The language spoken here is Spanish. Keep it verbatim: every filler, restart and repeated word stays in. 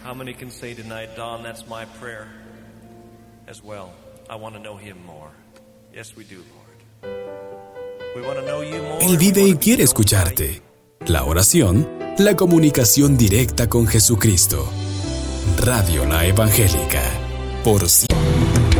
How many can say tonight, Don, that's my prayer as well. I want to know him more. Yes, we do, Lord. We want to know you more. Él vive y quiere escucharte. La oración, la comunicación directa con Jesucristo. Radio La Evangélica. Por siempre.